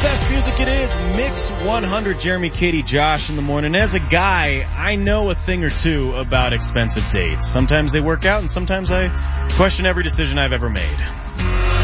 best music it is. Mix 100, Jeremy, Katie, Josh in the morning. As a guy, I know a thing or two about expensive dates. Sometimes they work out and sometimes I question every decision I've ever made.